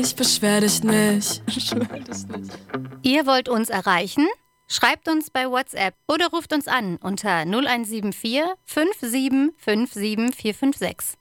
Ich beschwer dich nicht. Beschwer dich nicht. Ihr wollt uns erreichen? Schreibt uns bei WhatsApp oder ruft uns an unter 0174 57 57 456.